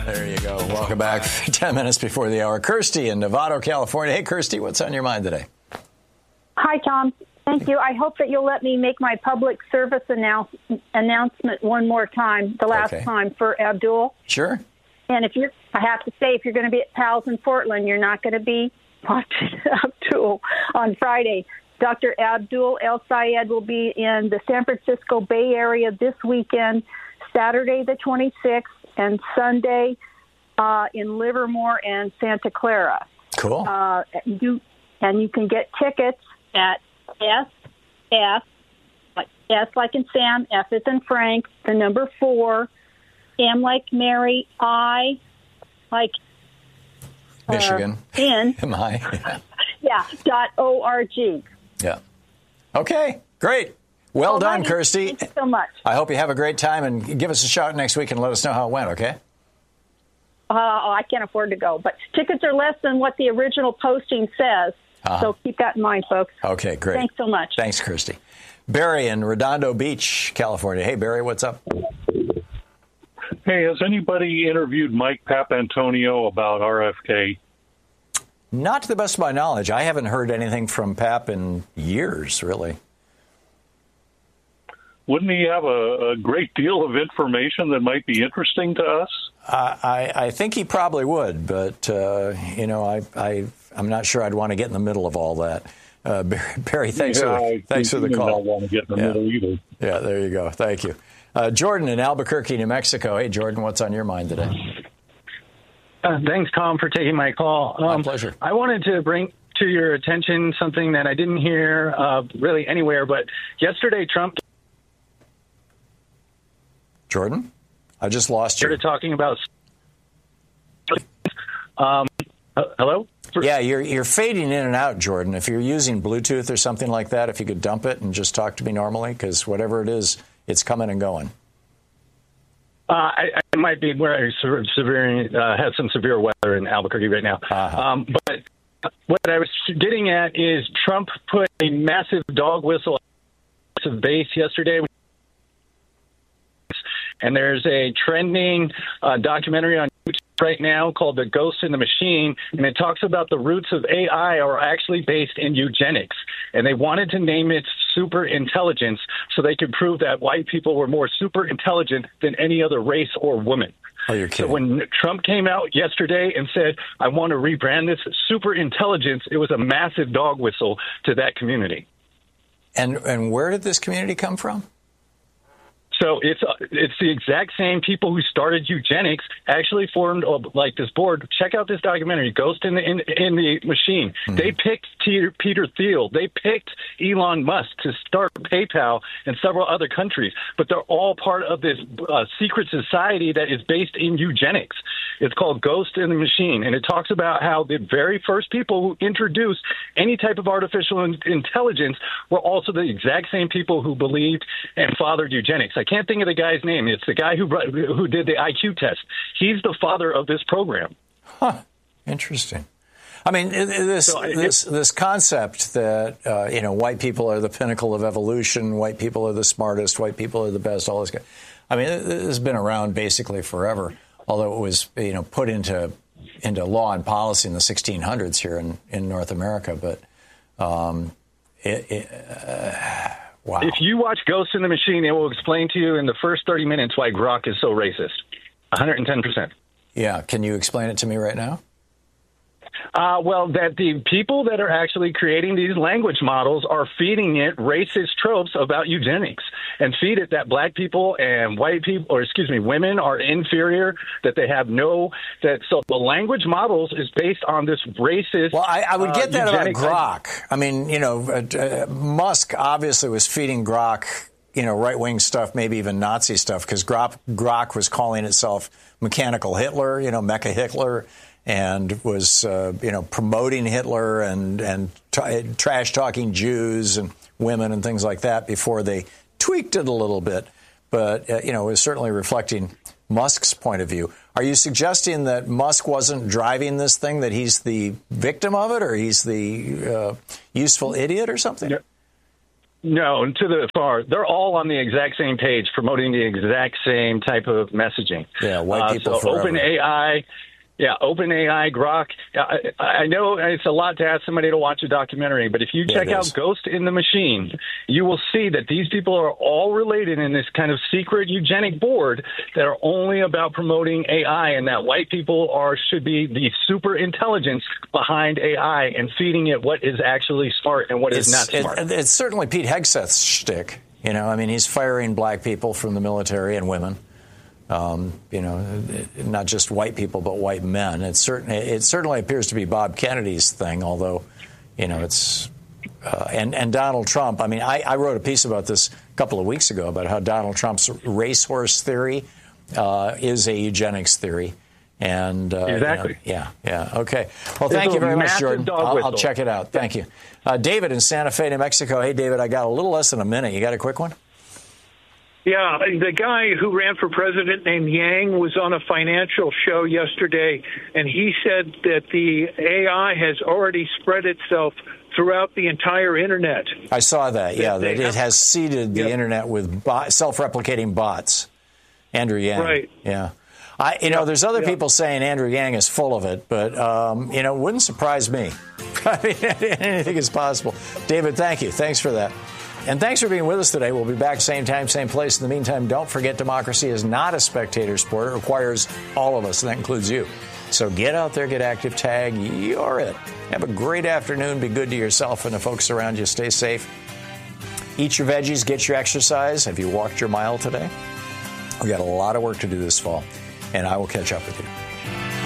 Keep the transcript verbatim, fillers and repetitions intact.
There you go. Welcome back. Ten minutes before the hour. Kirsty in Novato, California. Hey, Kirsty, what's on your mind today? Hi, Tom. Thank you. I hope that you'll let me make my public service announce- announcement one more time, the last Okay. time for Abdul. Sure. And if you're, I have to say, if you're going to be at Pals in Portland, you're not going to be watching Abdul on Friday. Doctor Abdul El Sayed will be in the San Francisco Bay Area this weekend, Saturday the twenty-sixth, and Sunday uh, in Livermore and Santa Clara. Cool. Uh, you and you can get tickets at S F, like S like in Sam, F is in Frank, the number four, M like Mary, I like uh, Michigan. in. Am I? Yeah. Yeah, dot O R G. Yeah. Okay, great. Well All done, righty. Kirsty. Thank you so much. I hope you have a great time, and give us a shout next week and let us know how it went, okay? Uh, oh, I can't afford to go, but tickets are less than what the original posting says, Uh-huh. so keep that in mind, folks. Okay, great. Thanks so much. Thanks, Kirsty. Barry in Redondo Beach, California. Hey, Barry, what's up? Hey, has anybody interviewed Mike Papantonio about R F K? Not to the best of my knowledge. I haven't heard anything from Pap in years, really. Wouldn't he have a, a great deal of information that might be interesting to us? Uh, I, I think he probably would, but, uh, you know, I, I, I'm not sure I'd want to get in the middle of all that. Uh, Barry, Barry, thanks, yeah, for, I thanks for the call. I don't want to get in the yeah. middle either. Yeah, there you go. Thank you. Uh, Jordan in Albuquerque, New Mexico. Hey, Jordan, what's on your mind today? Uh, thanks, Tom, for taking my call. Um, My pleasure. I wanted to bring to your attention something that I didn't hear uh, really anywhere, but yesterday Trump Jordan, I just lost you. started talking about. Um, uh, hello? Yeah, you're you're fading in and out, Jordan. If you're using Bluetooth or something like that, if you could dump it and just talk to me normally, because whatever it is, it's coming and going. Uh, I, I might be where I sort of severe, uh, have some severe weather in Albuquerque right now. Uh-huh. Um, but what I was getting at is Trump put a massive dog whistle of base yesterday. And there's a trending uh, documentary on YouTube right now called The Ghost in the Machine, and it talks about the roots of A I are actually based in eugenics. And they wanted to name it super intelligence so they could prove that white people were more super intelligent than any other race or woman. Oh, you're kidding. So when Trump came out yesterday and said, I want to rebrand this super intelligence, it was a massive dog whistle to that community. And and where did this community come from? So it's uh, it's the exact same people who started eugenics actually formed uh, like this board. Check out this documentary, Ghost in the in, in the Machine. Mm-hmm. They picked Peter, Peter Thiel. They picked Elon Musk to start PayPal and several other countries. But they're all part of this uh, secret society that is based in eugenics. It's called Ghost in the Machine, and it talks about how the very first people who introduced any type of artificial in- intelligence were also the exact same people who believed and fathered eugenics. I can't think of the guy's name. It's the guy who who did the I Q test. He's the father of this program. Huh. Interesting. I mean, this So I, this this concept that uh, you know, white people are the pinnacle of evolution, white people are the smartest, white people are the best. All this. I mean, it has been around basically forever. Although it was, you know, put into into law and policy in the sixteen hundreds here in, in North America. But um, it, it, uh, wow. If you watch Ghost in the Machine, it will explain to you in the first thirty minutes why Grok is so racist. one hundred ten percent. Yeah. Can you explain it to me right now? Uh, well, that the people that are actually creating these language models are feeding it racist tropes about eugenics and feed it that black people and white people, or excuse me, women are inferior, that they have no, that so the language models is based on this racist. Well, I, I would get uh, that about eugenic- Grok. I mean, you know, uh, uh, Musk obviously was feeding Grok, you know, right-wing stuff, maybe even Nazi stuff, because Grok, Grok was calling itself Mechanical Hitler, you know, Mecha Hitler, and was, uh, you know, promoting Hitler and, and t- trash-talking Jews and women and things like that before they tweaked it a little bit. But, uh, you know, it was certainly reflecting Musk's point of view. Are you suggesting that Musk wasn't driving this thing, that he's the victim of it, or he's the uh, useful idiot or something? Yeah. No, to the far. They're all on the exact same page, promoting the exact same type of messaging. Yeah, white people uh, so forever. OpenAI, yeah, OpenAI, Grok. I, I know it's a lot to ask somebody to watch a documentary, but if you Yeah, check out Ghost in the Machine, you will see that these people are all related in this kind of secret eugenic board that are only about promoting A I, and that white people are should be the super intelligence behind A I and feeding it what is actually smart and what is it's, not smart. It, it's certainly Pete Hegseth's shtick. You know, I mean, he's firing black people from the military and women. Um, you know, not just white people, but white men. It certainly, it certainly appears to be Bob Kennedy's thing, although, you know, it's uh, and and Donald Trump. I mean, I, I wrote a piece about this a couple of weeks ago about how Donald Trump's racehorse theory uh, is a eugenics theory. And uh, exactly. You know, yeah, yeah. Okay. Well, thank you very much, Jordan. I'll, I'll check it out. Thank you. Uh, David in Santa Fe, New Mexico. Hey, David, I got a little less than a minute. You got a quick one? Yeah, the guy who ran for president named Yang was on a financial show yesterday, and he said that the A I has already spread itself throughout the entire Internet. I saw that, yeah, that it has seeded the Yep. Internet with bot, self-replicating bots. Andrew Yang. Right. Yeah. I, you know, there's other yep. people saying Andrew Yang is full of it, but, um, you know, it wouldn't surprise me. I mean, anything is possible. David, thank you. Thanks for that. And thanks for being with us today. We'll be back same time, same place. In the meantime, don't forget democracy is not a spectator sport. It requires all of us, and that includes you. So get out there, get active, tag, you're it. Have a great afternoon. Be good to yourself and the folks around you. Stay safe. Eat your veggies, get your exercise. Have you walked your mile today? We've got a lot of work to do this fall, and I will catch up with you.